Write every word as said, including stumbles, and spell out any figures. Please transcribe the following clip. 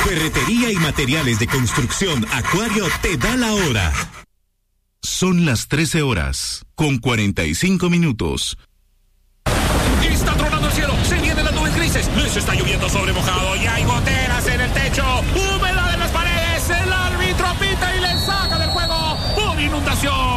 Ferretería y materiales de construcción Acuario te da la hora. Son las trece horas, con cuarenta y cinco minutos. Está tronando el cielo, se vienen las nubes grises, les está lloviendo sobre mojado y hay goteras en el techo.